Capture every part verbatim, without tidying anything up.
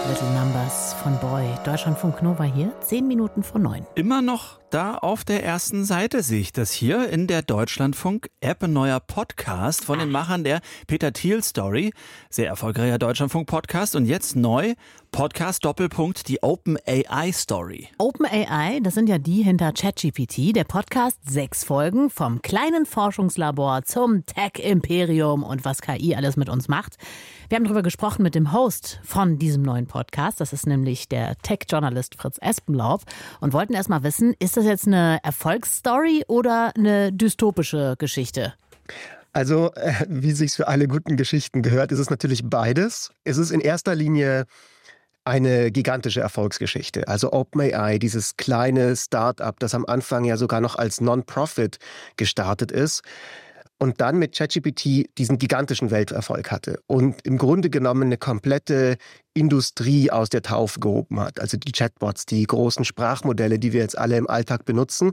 Little Numbers von Boy. Deutschlandfunk Nova hier, zehn Minuten vor neun. Immer noch da auf der ersten Seite sehe ich das hier in der Deutschlandfunk-App. Ein neuer Podcast von den Machern der Peter Thiel Story. Sehr erfolgreicher Deutschlandfunk-Podcast. Und jetzt neu, Podcast Doppelpunkt, die OpenAI Story. OpenAI, das sind ja die hinter ChatGPT. Der Podcast, sechs Folgen, vom kleinen Forschungslabor zum Tech-Imperium und was K I alles mit uns macht. Wir haben darüber gesprochen mit dem Host von diesem neuen Podcast. Das ist nämlich der Tech-Journalist Fritz Espenlaub. Und wollten erst mal wissen, ist das jetzt eine Erfolgsstory oder eine dystopische Geschichte? Also, äh, wie sich's für alle guten Geschichten gehört, ist es natürlich beides. Es ist in erster Linie eine gigantische Erfolgsgeschichte. Also OpenAI, dieses kleine Start-up, das am Anfang ja sogar noch als Non-Profit gestartet ist und dann mit ChatGPT diesen gigantischen Welterfolg hatte und im Grunde genommen eine komplette Industrie aus der Taufe gehoben hat. Also die Chatbots, die großen Sprachmodelle, die wir jetzt alle im Alltag benutzen.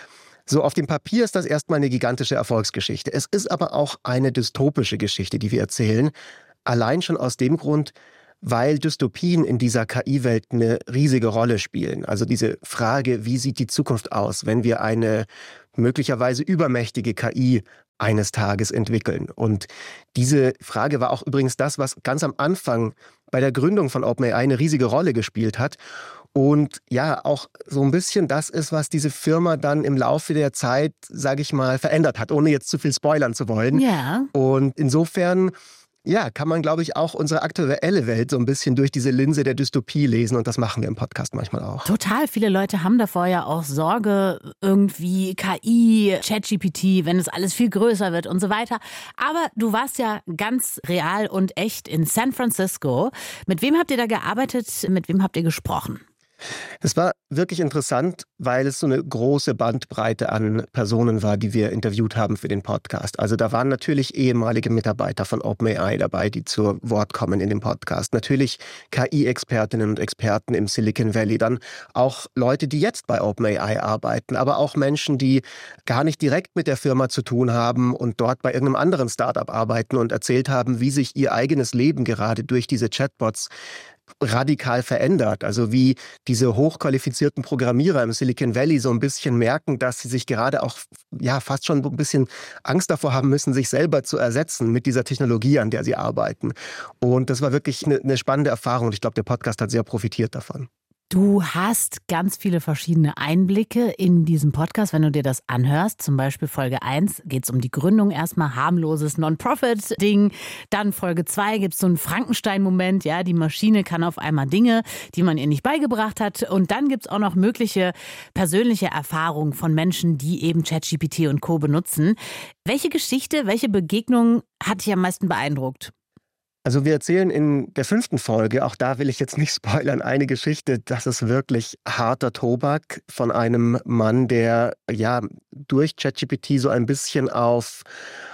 So, auf dem Papier ist das erstmal eine gigantische Erfolgsgeschichte. Es ist aber auch eine dystopische Geschichte, die wir erzählen. Allein schon aus dem Grund, weil Dystopien in dieser K I-Welt eine riesige Rolle spielen. Also diese Frage, wie sieht die Zukunft aus, wenn wir eine möglicherweise übermächtige K I eines Tages entwickeln. Und diese Frage war auch übrigens das, was ganz am Anfang bei der Gründung von OpenAI eine riesige Rolle gespielt hat. Und ja, auch so ein bisschen das ist, was diese Firma dann im Laufe der Zeit, sage ich mal, verändert hat, ohne jetzt zu viel spoilern zu wollen. Ja. Und insofern, ja, kann man, glaube ich, auch unsere aktuelle Welt so ein bisschen durch diese Linse der Dystopie lesen. Und das machen wir im Podcast manchmal auch. Total. Viele Leute haben davor ja auch Sorge, irgendwie K I, ChatGPT, wenn es alles viel größer wird und so weiter. Aber du warst ja ganz real und echt in San Francisco. Mit wem habt ihr da gearbeitet? Mit wem habt ihr gesprochen? Es war wirklich interessant, weil es so eine große Bandbreite an Personen war, die wir interviewt haben für den Podcast. Also da waren natürlich ehemalige Mitarbeiter von OpenAI dabei, die zu Wort kommen in dem Podcast. Natürlich K I-Expertinnen und Experten im Silicon Valley. Dann auch Leute, die jetzt bei OpenAI arbeiten, aber auch Menschen, die gar nicht direkt mit der Firma zu tun haben und dort bei irgendeinem anderen Startup arbeiten und erzählt haben, wie sich ihr eigenes Leben gerade durch diese Chatbots radikal verändert. Also wie diese hochqualifizierten Programmierer im Silicon Valley so ein bisschen merken, dass sie sich gerade auch ja fast schon ein bisschen Angst davor haben müssen, sich selber zu ersetzen mit dieser Technologie, an der sie arbeiten. Und das war wirklich eine, eine spannende Erfahrung. Und ich glaube, der Podcast hat sehr profitiert davon. Du hast ganz viele verschiedene Einblicke in diesem Podcast, wenn du dir das anhörst. Zum Beispiel Folge eins geht es um die Gründung, erstmal harmloses Non-Profit-Ding. Dann Folge zwei gibt es so einen Frankenstein-Moment, ja, die Maschine kann auf einmal Dinge, die man ihr nicht beigebracht hat. Und dann gibt es auch noch mögliche persönliche Erfahrungen von Menschen, die eben ChatGPT und Co. benutzen. Welche Geschichte, welche Begegnung hat dich am meisten beeindruckt? Also wir erzählen in der fünften Folge, auch da will ich jetzt nicht spoilern, eine Geschichte, das ist wirklich harter Tobak von einem Mann, der ja durch ChatGPT so ein bisschen auf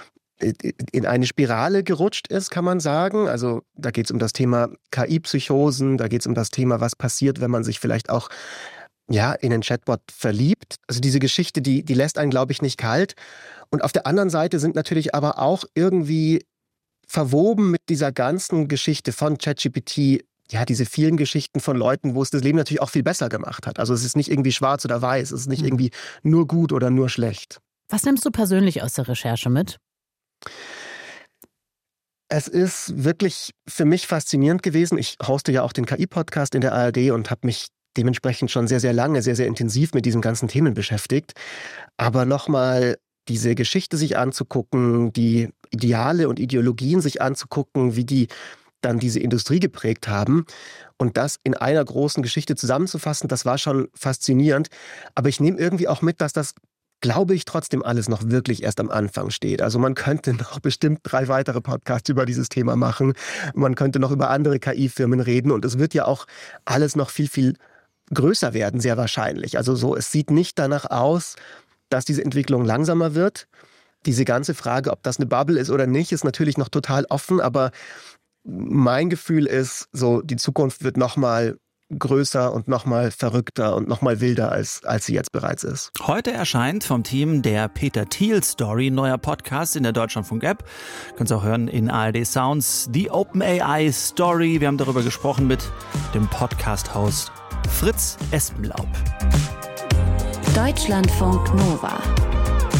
in eine Spirale gerutscht ist, kann man sagen. Also da geht es um das Thema K I-Psychosen, da geht es um das Thema, was passiert, wenn man sich vielleicht auch ja, in einen Chatbot verliebt. Also diese Geschichte, die, die lässt einen, glaube ich, nicht kalt. Und auf der anderen Seite sind natürlich aber auch irgendwie verwoben mit dieser ganzen Geschichte von ChatGPT, ja, diese vielen Geschichten von Leuten, wo es das Leben natürlich auch viel besser gemacht hat. Also es ist nicht irgendwie schwarz oder weiß, es ist nicht irgendwie nur gut oder nur schlecht. Was nimmst du persönlich aus der Recherche mit? Es ist wirklich für mich faszinierend gewesen. Ich hoste ja auch den K I-Podcast in der A R D und habe mich dementsprechend schon sehr, sehr lange, sehr, sehr intensiv mit diesen ganzen Themen beschäftigt. Aber nochmal diese Geschichte sich anzugucken, die Ideale und Ideologien sich anzugucken, wie die dann diese Industrie geprägt haben und das in einer großen Geschichte zusammenzufassen, das war schon faszinierend. Aber ich nehme irgendwie auch mit, dass das, glaube ich, trotzdem alles noch wirklich erst am Anfang steht. Also man könnte noch bestimmt drei weitere Podcasts über dieses Thema machen. Man könnte noch über andere K I-Firmen reden und es wird ja auch alles noch viel, viel größer werden, sehr wahrscheinlich. Also so, es sieht nicht danach aus, dass diese Entwicklung langsamer wird. Diese ganze Frage, ob das eine Bubble ist oder nicht, ist natürlich noch total offen, aber mein Gefühl ist, so die Zukunft wird noch mal größer und noch mal verrückter und noch mal wilder, als, als sie jetzt bereits ist. Heute erscheint vom Team der Peter Thiel Story, neuer Podcast in der Deutschlandfunk-App. Könnt ihr auch hören in A R D Sounds. Die OpenAI Story. Wir haben darüber gesprochen mit dem Podcast-Host Fritz Espenlaub. Deutschlandfunk Nova.